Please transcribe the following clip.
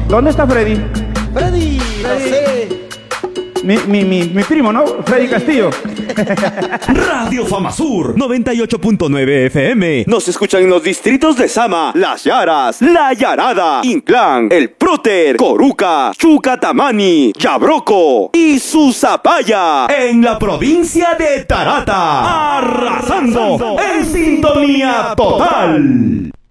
¿Dónde está Freddy? Freddy, no sé. Mi primo, ¿no? Freddy Castillo. Radio Famasur 98.9 FM. Nos escuchan en los distritos de Sama, Las Yaras, La Yarada, Inclán, El Próter, Coruca, Chucatamani, Yabroco y Susapaya. En la provincia de Tarata. Arrasando en sintonía total.